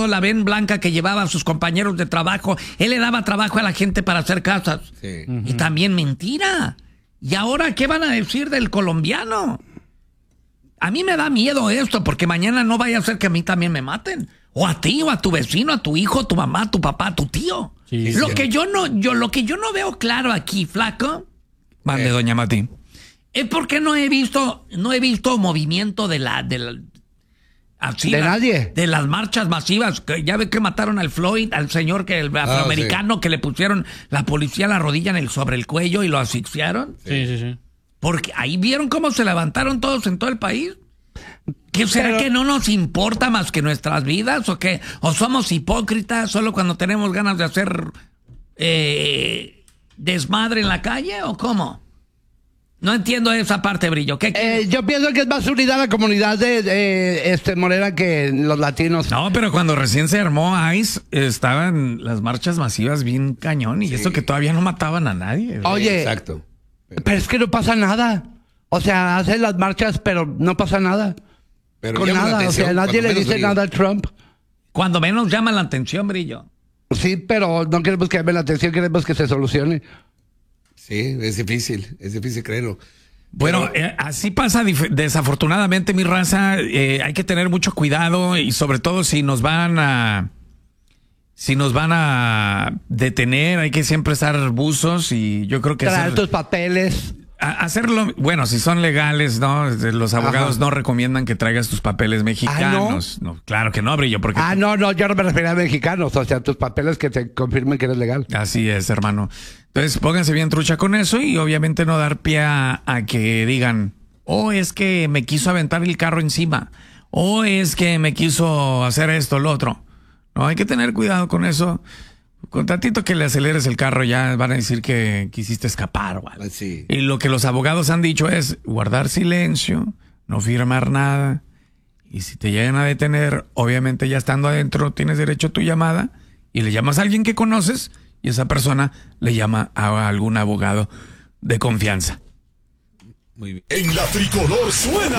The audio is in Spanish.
lado la ven blanca que llevaba a sus compañeros de trabajo. Él le daba trabajo a la gente para hacer casas. Sí. Y también mentira. ¿Y ahora qué van a decir del colombiano? A mí me da miedo esto, porque mañana no vaya a ser que a mí también me maten. O a ti, o a tu vecino, a tu hijo, a tu mamá, a tu papá, a tu tío. Sí, lo que yo no veo claro aquí, flaco. Mande, doña Mati. Es porque no he visto movimiento de nadie. De las marchas masivas. Ya ve que mataron al Floyd, al señor el afroamericano, que le pusieron la policía la rodilla sobre el cuello y lo asfixiaron. Sí. Porque ahí vieron cómo se levantaron todos en todo el país. ¿Qué será que no nos importa más que nuestras vidas? ¿O qué? ¿O somos hipócritas solo cuando tenemos ganas de hacer desmadre en la calle? ¿O cómo? No entiendo esa parte, Brillo. Yo pienso que es más unidad la comunidad de Morena que los latinos. No, pero cuando recién se armó ICE, estaban las marchas masivas bien cañón. Y eso que todavía no mataban a nadie. Oye, exacto. Pero es que no pasa nada. O sea, hacen las marchas, pero no pasa nada. Pero con llama la nada. atención, O sea, nadie cuando le menos dice Brillo. nada a Trump. Cuando menos llama la atención, Brillo. Sí, pero no queremos que llame la atención, queremos que se solucione. Sí, es difícil creerlo. Bueno, así pasa desafortunadamente, mi raza. Hay que tener mucho cuidado y sobre todo si nos van a detener, hay que siempre estar buzos y yo creo que Traer tus papeles. hacerlo, bueno, si son legales, ¿no? Los abogados no recomiendan que traigas tus papeles mexicanos. ¿no? Claro que no, Brillo, porque... No, yo no me refería a mexicanos, o sea, tus papeles que te confirmen que eres legal. Así es, hermano. Entonces, pónganse bien trucha con eso y obviamente no dar pie a que digan, es que me quiso aventar el carro encima, es que me quiso hacer esto, lo otro. No, hay que tener cuidado con eso. Con tantito que le aceleres el carro ya van a decir que quisiste escapar o algo. Sí. Y lo que los abogados han dicho es guardar silencio, no firmar nada. Y si te llegan a detener, obviamente ya estando adentro tienes derecho a tu llamada y le llamas a alguien que conoces y esa persona le llama a algún abogado de confianza. Muy bien. En la Tricolor suena